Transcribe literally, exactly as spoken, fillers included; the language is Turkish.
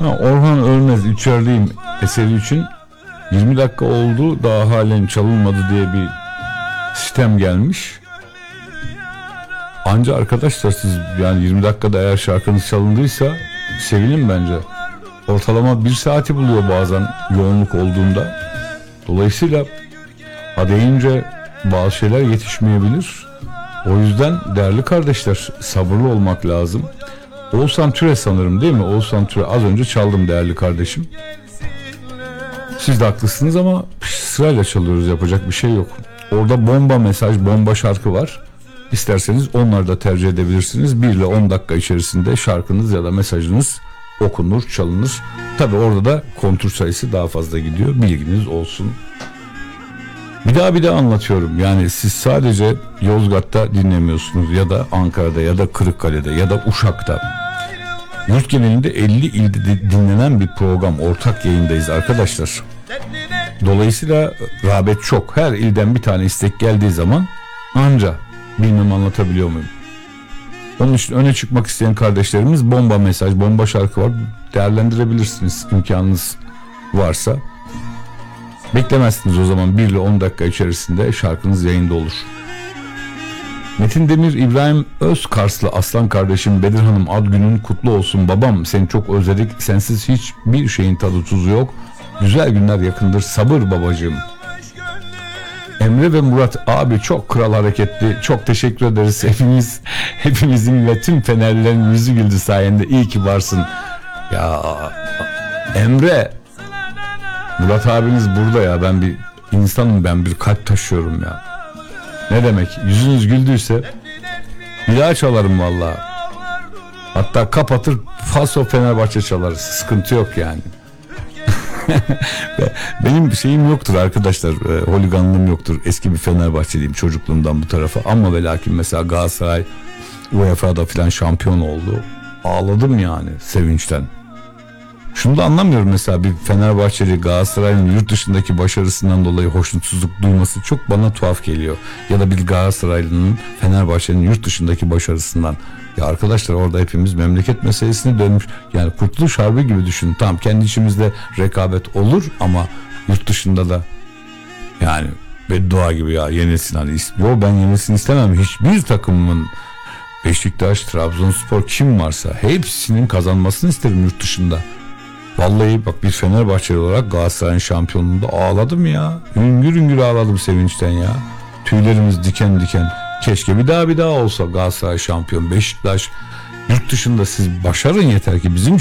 Ha, Orhan Ölmez içerideyim eseri için yirmi dakika oldu daha halen çalınmadı diye bir sistem gelmiş. Anca arkadaşlar siz yani yirmi dakikada eğer şarkınız çalındıysa sevinin bence. Ortalama bir saati buluyor bazen yoğunluk olduğunda. Dolayısıyla ha deyince bazı şeyler yetişmeyebilir. O yüzden değerli kardeşler sabırlı olmak lazım. Oğuzhan Türe sanırım değil mi? Oğuzhan Türe az önce çaldım değerli kardeşim. Siz de haklısınız ama sırayla çalıyoruz, yapacak bir şey yok. Orada bomba mesaj, bomba şarkı var. İsterseniz onları da tercih edebilirsiniz. bir ile on dakika içerisinde şarkınız ya da mesajınız okunur, çalınır. Tabi orada da kontur sayısı daha fazla gidiyor. Bilginiz olsun. Bir daha bir daha anlatıyorum. Yani siz sadece Yozgat'ta dinlemiyorsunuz ya da Ankara'da ya da Kırıkkale'de ya da Uşak'ta. Yurt genelinde elli ilde dinlenen bir program. Ortak yayındayız arkadaşlar. Dolayısıyla rağbet çok. Her ilden bir tane istek geldiği zaman anca bilmem anlatabiliyor muyum? Onun için öne çıkmak isteyen kardeşlerimiz bomba mesaj, bomba şarkı var. Değerlendirebilirsiniz imkanınız varsa. Beklemezsiniz o zaman bir ile on dakika içerisinde şarkınız yayında olur. Metin Demir, İbrahim Özkarslı aslan kardeşim Bedir Hanım ad günün kutlu olsun babam, seni çok özledik, sensiz hiçbir şeyin tadı tuzu yok, güzel günler yakındır, sabır babacığım. Emre ve Murat abi çok kral hareketli, çok teşekkür ederiz, hepimiz hepimizin ve tüm Fenerlilerin yüzü güldü sayende, iyi ki varsın. Ya Emre, Murat abiniz burada ya, ben bir insanım, ben bir kalp taşıyorum ya. Ne demek, yüzünüz güldüyse bir daha çalarım vallahi. Hatta kapatır Faso Fenerbahçe çalarız, sıkıntı yok yani. Benim şeyim yoktur arkadaşlar, e, holiganlığım yoktur, eski bir Fenerbahçeliyim çocukluğumdan bu tarafa, ama ve lakin mesela Galatasaray U E F A'da filan şampiyon oldu, ağladım yani sevinçten. Şunu da anlamıyorum, mesela bir Fenerbahçeli Galatasaray'ın yurt dışındaki başarısından dolayı hoşnutsuzluk duyması çok bana tuhaf geliyor. Ya da bir Galatasaraylı'nın Fenerbahçe'nin yurt dışındaki başarısından. Ya arkadaşlar, orada hepimiz memleket meselesine dönmüş. Yani Kurtuluş Harbi gibi düşünün. Tamam, kendi içimizde rekabet olur ama yurt dışında da yani beddua gibi ya yenilsin hani. Yo, ben yenilsin istemem. Hiçbir takımın, Beşiktaş, Trabzonspor, kim varsa hepsinin kazanmasını isterim yurt dışında. Vallahi bak, bir Fenerbahçeli olarak Galatasaray'ın şampiyonluğunda ağladım ya. Hüngür hüngür ağladım sevinçten ya. Tüylerimiz diken diken. Keşke bir daha bir daha olsa Galatasaray şampiyon. Beşiktaş, yurt dışında siz başarın yeter ki bizim